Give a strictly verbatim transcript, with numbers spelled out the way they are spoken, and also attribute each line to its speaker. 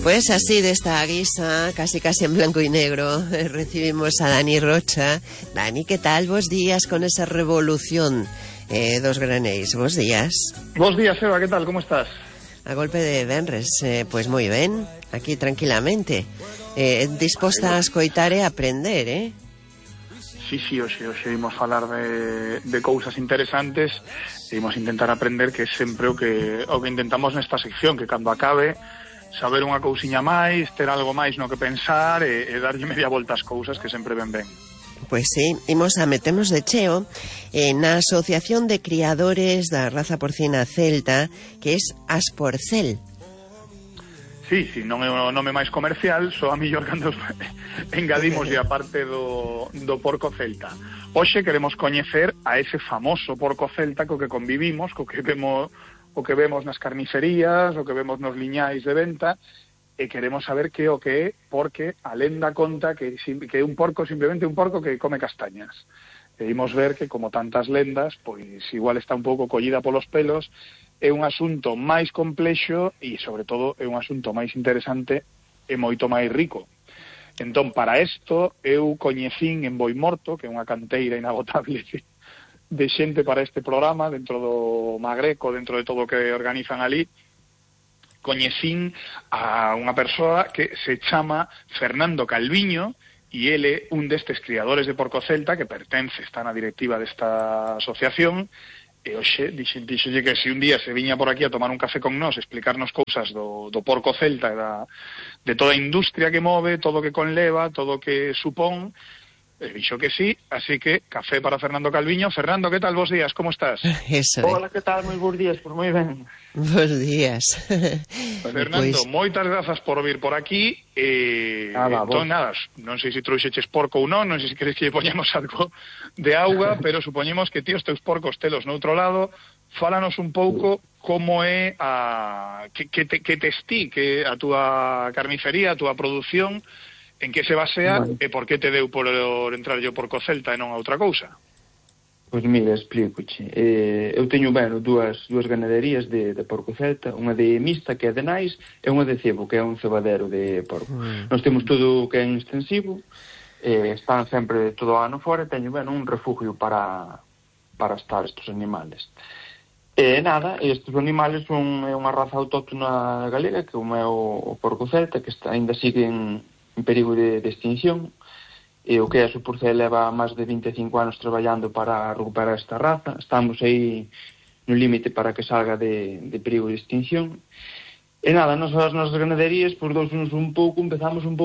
Speaker 1: Pues así, de esta guisa, casi casi en blanco y negro, eh, recibimos a Dani Rocha. Dani, ¿qué tal? Bos días con esa revolución eh, dos granéis. Bos días.
Speaker 2: Bos días, Eva, ¿qué tal? ¿Cómo estás?
Speaker 1: A golpe de venres, eh, pues moi ben, aquí tranquilamente. Eh, disposta a escoitar e aprender, eh?
Speaker 2: Sí, sí, hoxe, hoxe imos falar de, de cousas interesantes e imos intentar aprender, que é sempre o que, o que intentamos nesta sección, que cando acabe saber unha cousiña máis, ter algo máis no que pensar e, e darlle media volta ás cousas, que sempre ven ben.
Speaker 1: Pois sí, imos a metemos de cheo eh, na Asociación de Criadores da Raza Porcina Celta, que é Asporcel.
Speaker 2: Sí, sí, non é o nome máis comercial, só a millor cando engadimos a parte do, do porco celta. Hoxe queremos coñecer a ese famoso porco celta co que convivimos, co que vemos, o que vemos nas carnicerías, o que vemos nos liñais de venta, e queremos saber que o que é, porque a lenda conta que, que é un porco, simplemente un porco que come castañas. E imos ver que, como tantas lendas, pois igual está un pouco collida polos pelos, é un asunto máis complexo e, sobre todo, é un asunto máis interesante e moito máis rico. Entón, para isto, eu coñecín en Boimorto, que é unha canteira inagotable de xente para este programa, dentro do Magreco, dentro de todo o que organizan ali, coñecín a unha persoa que se chama Fernando Calviño, e ele é un destes criadores de porco celta que pertence, está na directiva desta asociación, e hoxe dixenlle que se un día se viña por aquí a tomar un café con nós, explicarnos cousas do, do porco celta e da, de toda a industria que move, todo o que conleva, todo o que supón, e dixo que sí, así que café para Fernando Calviño. Fernando, que tal? Bos días, como estás?
Speaker 1: Eso,
Speaker 3: Hola, que tal? Moi bons días, pues moi ben.
Speaker 1: Bos días.
Speaker 2: Fernando, pues moitas grazas por vir por aquí. E
Speaker 3: nada,
Speaker 2: entón, nada, non sei se trouxeches porco ou non, non sei se queres que lle poñamos algo de auga, pero supoñemos que ti os teus porcos telos noutro lado. Fálanos un pouco como é a que, que, te, que tes ti, que a túa carnicería, a túa produción, en que se basea, bueno, e por que te deu por entrar yo porco celta e non a outra cousa?
Speaker 3: Pois mira, explícoche. Eh, eu teño, bueno, dúas, dúas ganaderías de, de porco celta, unha de mixta, que é de nais, e unha de cebo, que é un cebadero de porco. Mm. Nós temos todo o que é en extensivo, eh, están sempre todo o ano fora, e teño, bueno, un refugio para, para estar estes animales. E nada, estes animales son é unha raza autóctona galega, que como é o, o porco celta, que está, ainda siguen en perigo de, de extinción, e o que é a Asporcel leva máis de vinte e cinco anos traballando para recuperar esta raza. Estamos aí no límite para que salga de, de perigo de extinción. E nada, nos as nosas ganaderías, por dous uns un pouco, empezamos un pouco